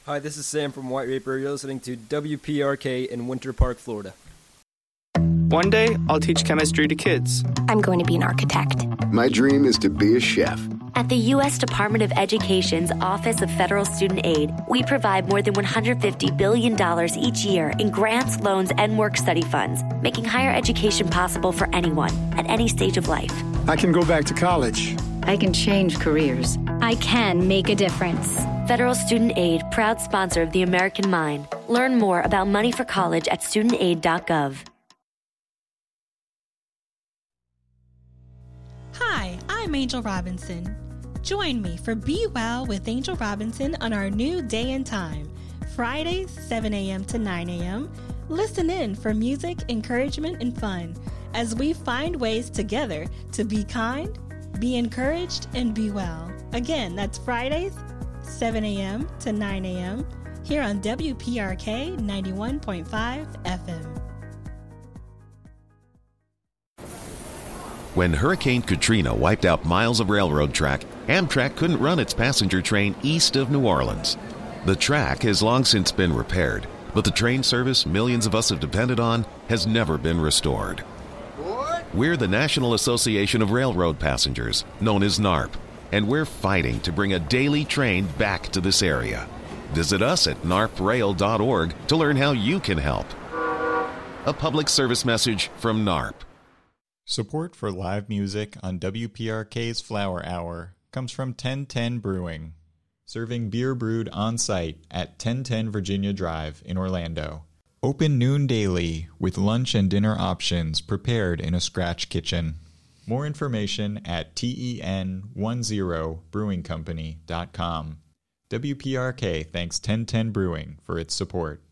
Hi, this is Sam from White Raper. You're listening to WPRK in Winter Park, Florida. One day, I'll teach chemistry to kids. I'm going to be an architect. My dream is to be a chef. At the U.S. Department of Education's Office of Federal Student Aid, we provide more than $150 billion each year in grants, loans, and work-study funds, making higher education possible for anyone at any stage of life. I can go back to college. I can change careers. I can make a difference. Federal Student Aid, proud sponsor of the American Mind. Learn more about money for college at studentaid.gov. Hi, I'm Angel Robinson. Join me for Be Well with Angel Robinson on our new day and time, Fridays, 7 a.m. to 9 a.m. Listen in for music, encouragement, and fun as we find ways together to be kind, be encouraged, and be well. Again, that's Fridays, 7 a.m. to 9 a.m. here on WPRK 91.5 FM. When Hurricane Katrina wiped out miles of railroad track, Amtrak couldn't run its passenger train east of New Orleans. The track has long since been repaired, but the train service millions of us have depended on has never been restored. We're the National Association of Railroad Passengers, known as NARP, and we're fighting to bring a daily train back to this area. Visit us at narprail.org to learn how you can help. A public service message from NARP. Support for live music on WPRK's Flower Hour comes from 1010 Brewing, serving beer brewed on site at 1010 Virginia Drive in Orlando. Open noon daily with lunch and dinner options prepared in a scratch kitchen. More information at ten10brewingcompany.com. WPRK thanks 1010 Brewing for its support.